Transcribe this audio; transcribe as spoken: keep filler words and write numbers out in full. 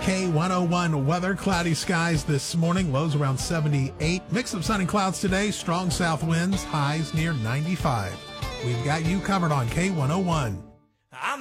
K one oh one weather. Cloudy skies this morning. Lows around seventy-eight. Mix of sun and clouds today. Strong south winds. Highs near ninety-five. We've got you covered on K one oh one.